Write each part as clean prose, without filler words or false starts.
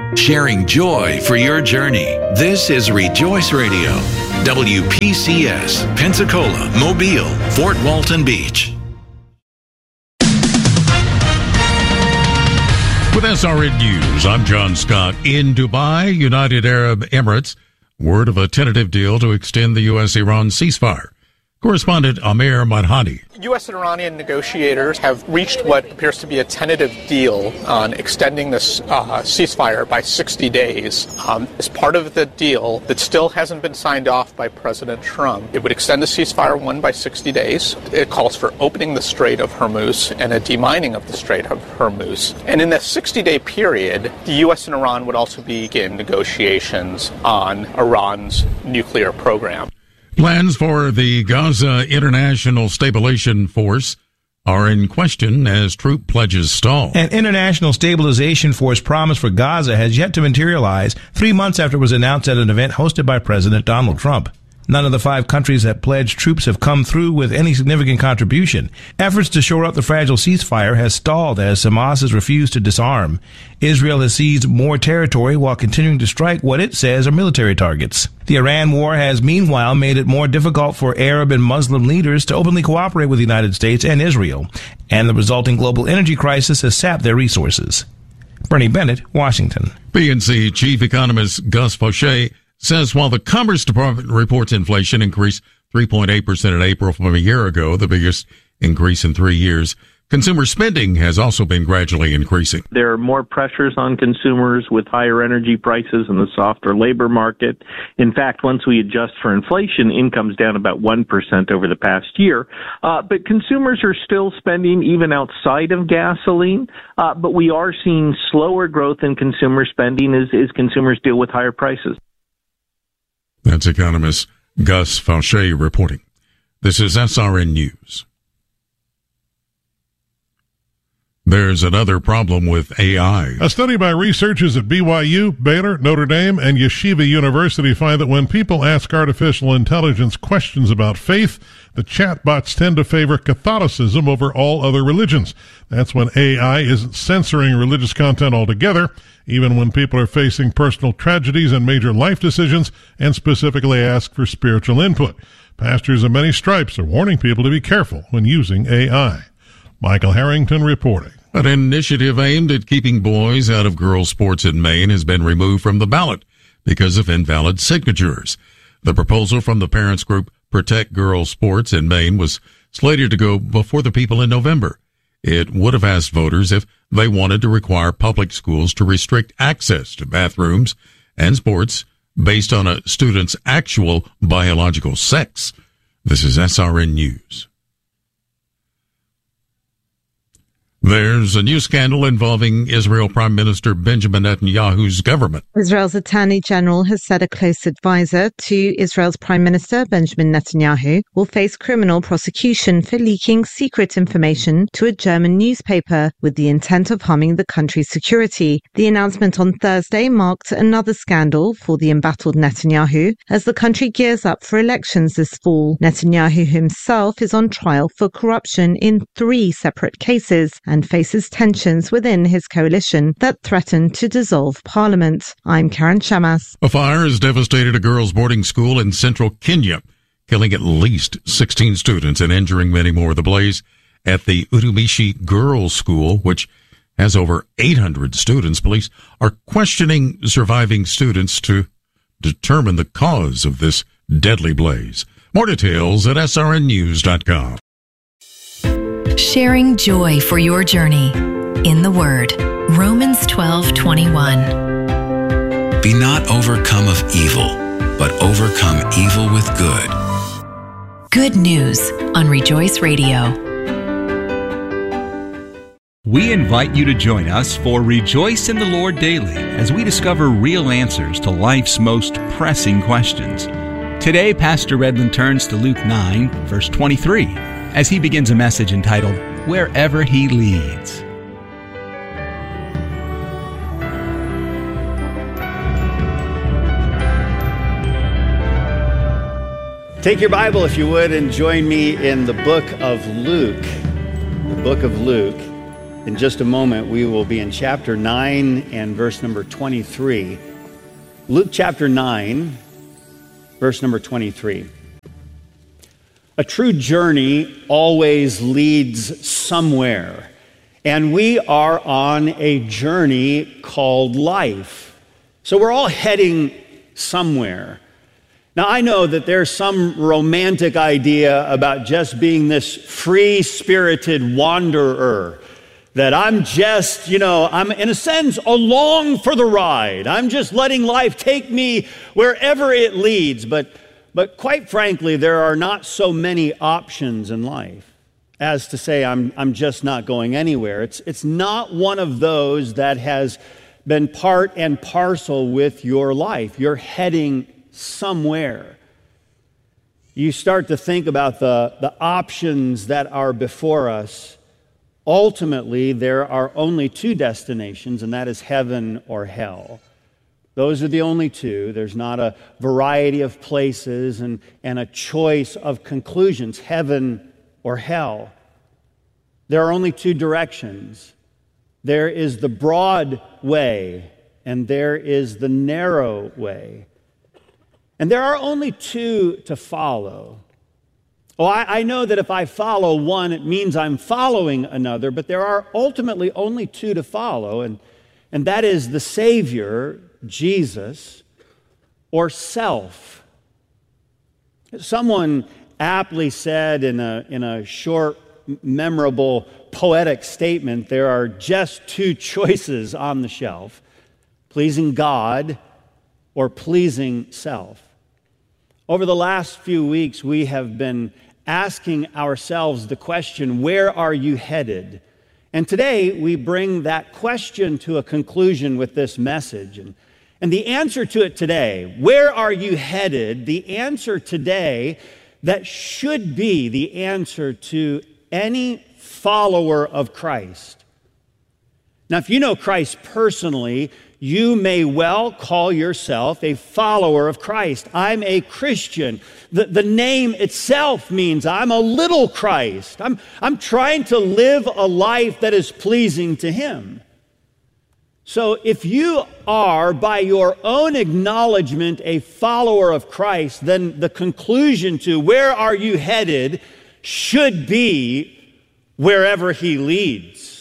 sharing joy for your journey. This is Rejoice Radio, WPCS, Pensacola, Mobile, Fort Walton Beach. With SRN News, I'm John Scott. In Dubai, United Arab Emirates, word of a tentative deal to extend the U.S.-Iran ceasefire. Correspondent Amir Madhani. U.S. and Iranian negotiators have reached what appears to be a tentative deal on extending this ceasefire by 60 days. As part of the deal that still hasn't been signed off by President Trump, it would extend the ceasefire by 60 days. It calls for opening the Strait of Hormuz and a demining of the Strait of Hormuz. And in the 60-day period, the U.S. and Iran would also begin negotiations on Iran's nuclear program. Plans for the Gaza International Stabilization Force are in question as troop pledges stall. An international stabilization force promise for Gaza has yet to materialize 3 months after it was announced at an event hosted by President Donald Trump. None of the 5 countries that pledged troops have come through with any significant contribution. Efforts to shore up the fragile ceasefire has stalled as Hamas has refused to disarm. Israel has seized more territory while continuing to strike what it says are military targets. The Iran war has meanwhile made it more difficult for Arab and Muslim leaders to openly cooperate with the United States and Israel, and the resulting global energy crisis has sapped their resources. Bernie Bennett, Washington. PNC Chief Economist Gus Fauché says while the Commerce Department reports inflation increased 3.8% in April from a year ago, the biggest increase in 3 years, consumer spending has also been gradually increasing. There are more pressures on consumers with higher energy prices and the softer labor market. In fact, once we adjust for inflation, income's down about 1% over the past year. But consumers are still spending even outside of gasoline. But we are seeing slower growth in consumer spending as consumers deal with higher prices. That's economist Gus Fauché reporting. This is SRN News. There's another problem with AI. A study by researchers at BYU, Baylor, Notre Dame, and Yeshiva University find that when people ask artificial intelligence questions about faith, the chatbots tend to favor Catholicism over all other religions. That's when AI isn't censoring religious content altogether, even when people are facing personal tragedies and major life decisions and specifically ask for spiritual input. Pastors of many stripes are warning people to be careful when using AI. Michael Harrington reporting. An initiative aimed at keeping boys out of girls' sports in Maine has been removed from the ballot because of invalid signatures. The proposal from the parents group Protect Girls Sports in Maine was slated to go before the people in November. It would have asked voters if they wanted to require public schools to restrict access to bathrooms and sports based on a student's actual biological sex. This is SRN News. There's a new scandal involving Israel Prime Minister Benjamin Netanyahu's government. Israel's Attorney General has said a close advisor to Israel's Prime Minister Benjamin Netanyahu will face criminal prosecution for leaking secret information to a German newspaper with the intent of harming the country's security. The announcement on Thursday marked another scandal for the embattled Netanyahu as the country gears up for elections this fall. Netanyahu himself is on trial for corruption in 3 separate cases and faces tensions within his coalition that threaten to dissolve parliament. I'm Karen Shamas. A fire has devastated a girls' boarding school in central Kenya, killing at least 16 students and injuring many more. The blaze at the Utumishi Girls' School, which has over 800 students. Police are questioning surviving students to determine the cause of this deadly blaze. More details at srnnews.com. Sharing joy for your journey. In the Word, Romans 12:21. Be not overcome of evil, but overcome evil with good. Good news on Rejoice Radio. We invite you to join us for Rejoice in the Lord Daily as we discover real answers to life's most pressing questions. Today, Pastor Redland turns to Luke 9, verse 23, as he begins a message entitled, Wherever He Leads. Take your Bible, if you would, and join me in the book of Luke. The book of Luke. In just a moment, we will be in chapter 9 and verse number 23. Luke chapter 9, verse number 23. A true journey always leads somewhere, and we are on a journey called life. So we're all heading somewhere. Now, I know that there's some romantic idea about just being this free-spirited wanderer, that I'm just, I'm in a sense along for the ride. I'm just letting life take me wherever it leads. But quite frankly, there are not so many options in life as to say I'm just not going anywhere. It's not one of those that has been part and parcel with your life. You're heading somewhere. You start to think about the options that are before us. Ultimately, there are only two destinations, and that is heaven or hell. Those are the only two. There's not a variety of places and a choice of conclusions, heaven or hell. There are only two directions. There is the broad way, and there is the narrow way. And there are only two to follow. Oh, I know that if I follow one, it means I'm following another, but there are ultimately only two to follow, and that is the Savior, Jesus, or self. Someone aptly said in a short, memorable, poetic statement, there are just two choices on the shelf: pleasing God or pleasing self. Over the last few weeks, we have been asking ourselves the question, where are you headed? And today, we bring that question to a conclusion with this message. And the answer to it today, where are you headed? The answer today that should be the answer to any follower of Christ. Now, if you know Christ personally, you may well call yourself a follower of Christ. I'm a Christian. The name itself means I'm a little Christ. I'm trying to live a life that is pleasing to Him. So if you are, by your own acknowledgement, a follower of Christ, then the conclusion to where are you headed should be wherever He leads.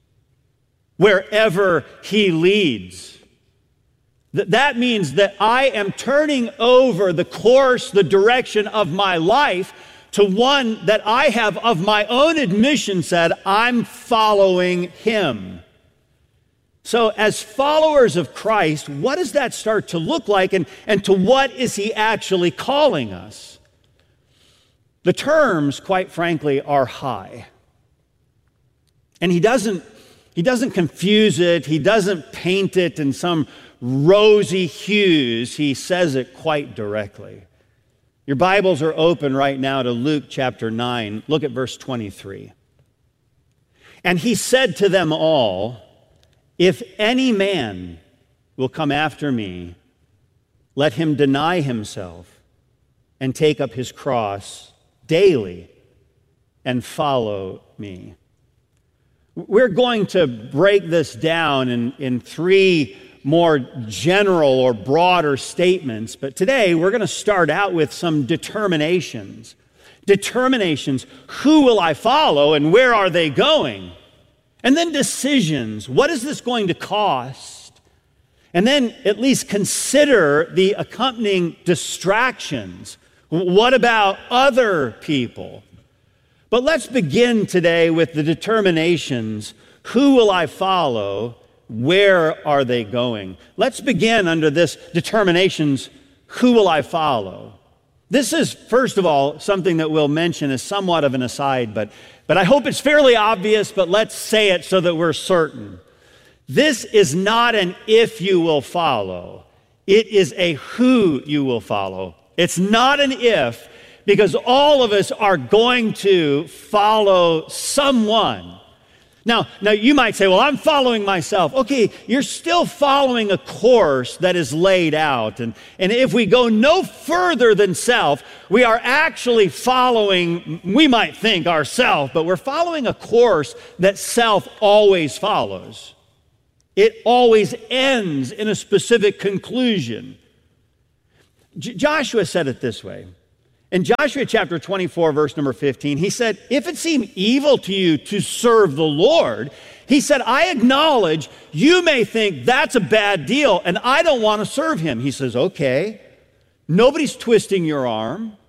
Wherever He leads. That means that I am turning over the course, the direction of my life to one that I have of my own admission said, I'm following Him. So as followers of Christ, what does that start to look like, and to what is He actually calling us? The terms, quite frankly, are high. And He doesn't confuse it. He doesn't paint it in some rosy hues. He says it quite directly. Your Bibles are open right now to Luke chapter 9. Look at verse 23. And He said to them all, if any man will come after me, let him deny himself and take up his cross daily and follow me. We're going to break this down in three more general or broader statements, but today we're going to start out with some determinations. Determinations, who will I follow and where are they going? And then decisions, what is this going to cost? And then at least consider the accompanying distractions. What about other people? But let's begin today with the determinations. Who will I follow? Where are they going? Let's begin under this determinations. Who will I follow? This is, first of all, something that we'll mention as somewhat of an aside, but I hope it's fairly obvious, but let's say it so that we're certain. This is not an if you will follow. It is a who you will follow. It's not an if, because all of us are going to follow someone. Now you might say, well, I'm following myself. Okay, you're still following a course that is laid out. And if we go no further than self, we are actually following, we might think ourself, but we're following a course that self always follows. It always ends in a specific conclusion. Joshua said it this way. In Joshua chapter 24, verse number 15, he said, if it seem evil to you to serve the Lord, he said, I acknowledge you may think that's a bad deal and I don't want to serve him. He says, okay, nobody's twisting your arm.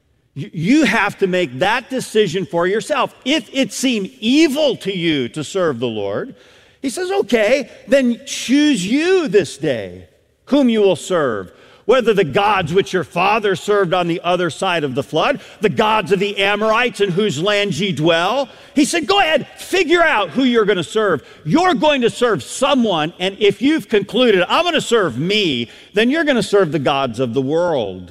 You have to make that decision for yourself. If it seem evil to you to serve the Lord, he says, okay, then choose you this day whom you will serve. Whether the gods which your father served on the other side of the flood, the gods of the Amorites in whose land ye dwell. He said, go ahead, figure out who you're going to serve. You're going to serve someone, and if you've concluded, I'm going to serve me, then you're going to serve the gods of the world.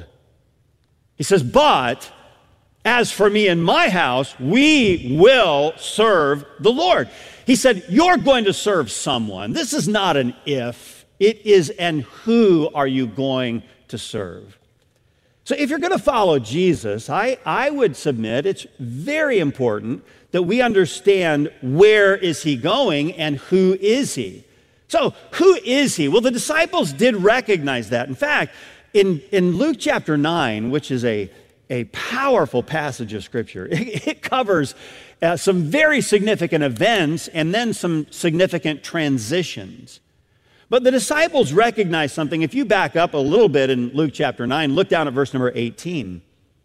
He says, but as for me and my house, we will serve the Lord. He said, you're going to serve someone. This is not an if. It is, and who are you going to serve? So if you're going to follow Jesus, I would submit it's very important that we understand where is he going and who is he. So who is he? Well, the disciples did recognize that. In fact, in Luke chapter 9, which is a powerful passage of Scripture, it covers some very significant events and then some significant transitions. But the disciples recognized something. If you back up a little bit in Luke chapter 9, look down at verse number 18.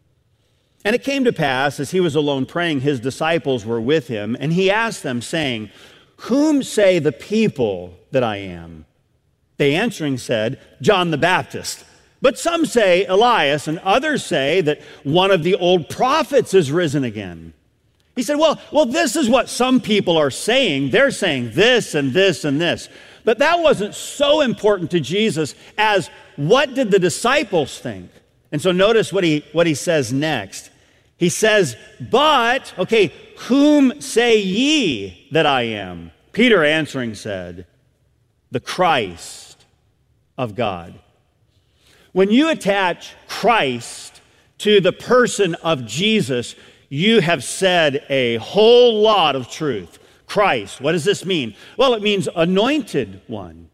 And it came to pass, as he was alone praying, his disciples were with him, and he asked them, saying, whom say the people that I am? They answering said, John the Baptist. But some say Elias, and others say that one of the old prophets is risen again. He said, well, this is what some people are saying. They're saying this and this and this. But that wasn't so important to Jesus as what did the disciples think? And so notice what he says next. He says, but, okay, whom say ye that I am? Peter answering said, the Christ of God. When you attach Christ to the person of Jesus, you have said a whole lot of truth. Christ, what does this mean? Well, it means anointed one,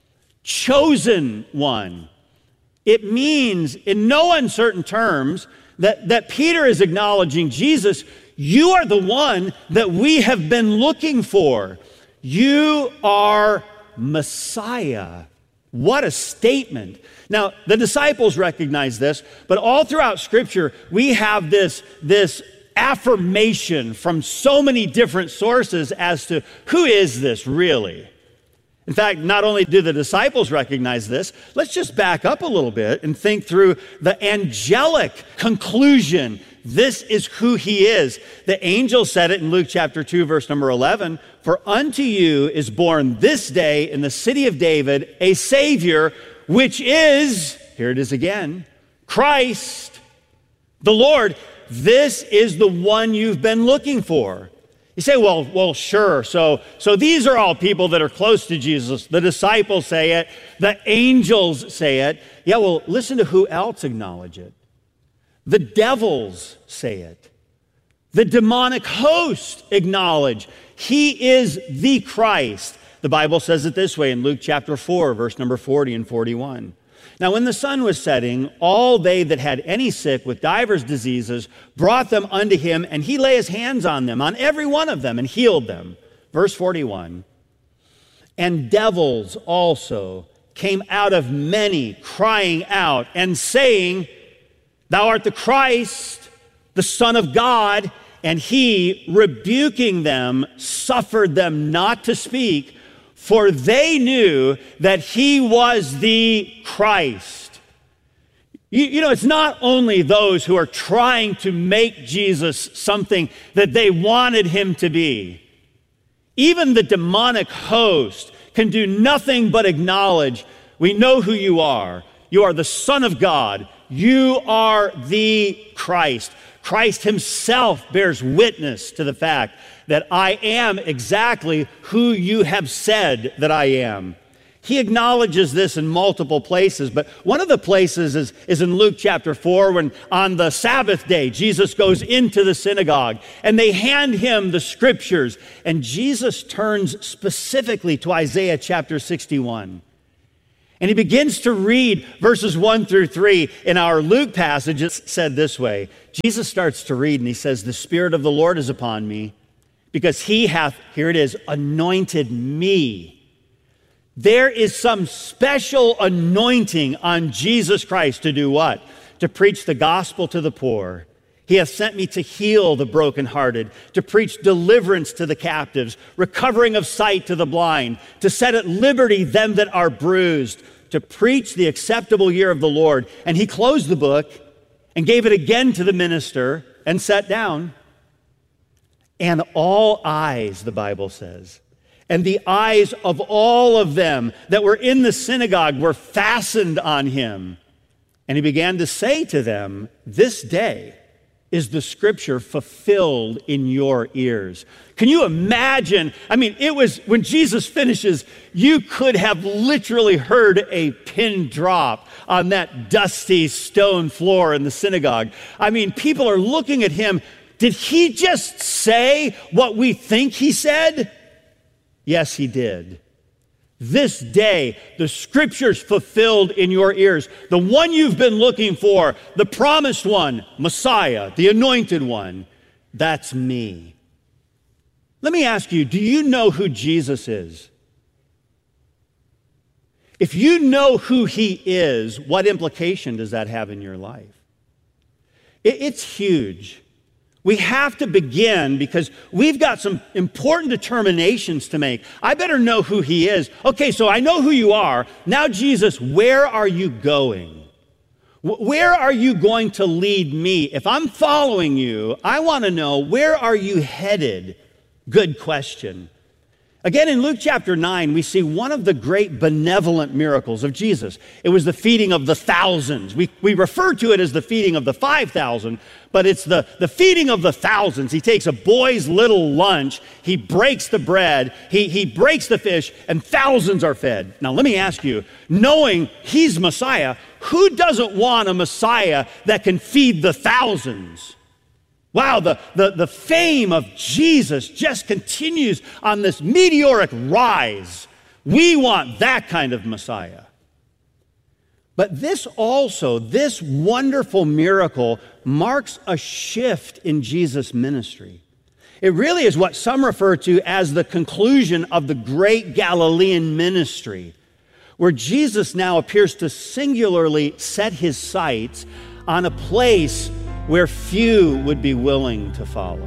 chosen one. It means, in no uncertain terms, that Peter is acknowledging, Jesus, you are the one that we have been looking for. You are Messiah. What a statement. Now, the disciples recognize this, but all throughout Scripture, we have this affirmation from so many different sources as to who is this really. In fact, not only do the disciples recognize this, let's just back up a little bit and think through the angelic conclusion. This is who he is. The angel said it in Luke chapter 2, verse number 11, for unto you is born this day in the city of David a Savior, which is, here it is again, Christ the Lord. This is the one you've been looking for. You say, well, sure. So these are all people that are close to Jesus. The disciples say it. The angels say it. Yeah, well, listen to who else acknowledge it. The devils say it. The demonic host acknowledge he is the Christ. The Bible says it this way in Luke chapter 4, verse number 40 and 41. Now, when the sun was setting, all they that had any sick with divers diseases brought them unto him, and he lay his hands on them, on every one of them, and healed them. Verse 41. And devils also came out of many, crying out and saying, Thou art the Christ, the Son of God. And he, rebuking them, suffered them not to speak, for they knew that he was the Christ. You know, it's not only those who are trying to make Jesus something that they wanted him to be. Even the demonic host can do nothing but acknowledge, we know who you are. You are the Son of God. You are the Christ. Christ himself bears witness to the fact that I am exactly who you have said that I am. He acknowledges this in multiple places, but one of the places is in Luke chapter 4, when on the Sabbath day, Jesus goes into the synagogue and they hand him the scriptures, and Jesus turns specifically to Isaiah chapter 61. And he begins to read verses 1 through 3. In our Luke passage, it's said this way. Jesus starts to read and he says, "The Spirit of the Lord is upon me, because he hath," here it is, "anointed me." There is some special anointing on Jesus Christ to do what? To preach the gospel to the poor. He hath sent me to heal the brokenhearted, to preach deliverance to the captives, recovering of sight to the blind, to set at liberty them that are bruised, to preach the acceptable year of the Lord. And he closed the book and gave it again to the minister and sat down. And all eyes, the Bible says, and the eyes of all of them that were in the synagogue were fastened on him. And he began to say to them, "This day is the scripture fulfilled in your ears." Can you imagine? I mean, it was when Jesus finishes, you could have literally heard a pin drop on that dusty stone floor in the synagogue. I mean, people are looking at him. Did he just say what we think he said? Yes, he did. This day, the scriptures fulfilled in your ears. The one you've been looking for, the promised one, Messiah, the anointed one, that's me. Let me ask you, do you know who Jesus is? If you know who he is, what implication does that have in your life? It's huge. We have to begin because we've got some important determinations to make. I better know who he is. Okay, so I know who you are. Now, Jesus, where are you going? Where are you going to lead me? If I'm following you, I want to know, where are you headed? Good question. Again, in Luke chapter 9, we see one of the great benevolent miracles of Jesus. It was the feeding of the thousands. We refer to it as the feeding of the 5,000, but it's the feeding of the thousands. He takes a boy's little lunch, he breaks the bread, he breaks the fish, and thousands are fed. Now, let me ask you, knowing he's Messiah, who doesn't want a Messiah that can feed the thousands? Wow, the fame of Jesus just continues on this meteoric rise. We want that kind of Messiah. But this wonderful miracle marks a shift in Jesus' ministry. It really is what some refer to as the conclusion of the great Galilean ministry, where Jesus now appears to singularly set his sights on a place where few would be willing to follow.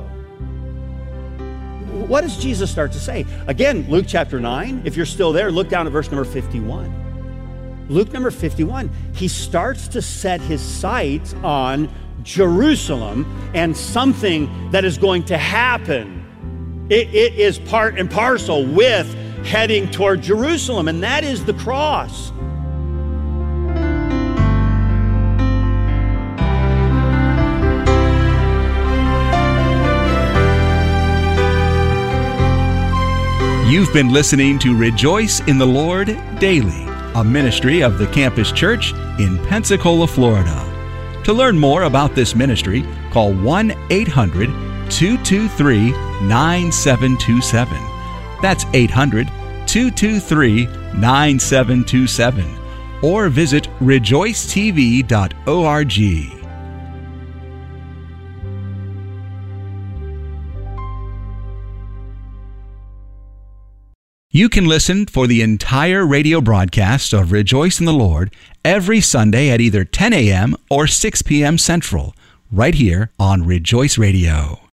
What does Jesus start to say? Again, Luke chapter 9, if you're still there, look down at verse number 51. Luke number 51, he starts to set his sights on Jerusalem and something that is going to happen. It is part and parcel with heading toward Jerusalem, and that is the cross. You've been listening to Rejoice in the Lord Daily, a ministry of the Campus Church in Pensacola, Florida. To learn more about this ministry, call 1-800-223-9727. That's 800-223-9727. Or visit rejoicetv.org. You can listen for the entire radio broadcast of Rejoice in the Lord every Sunday at either 10 a.m. or 6 p.m. Central, right here on Rejoice Radio.